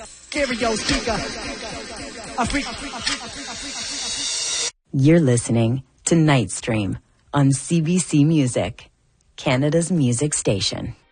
stereo speaker. You're listening to Nightstream on CBC Music, Canada's music station.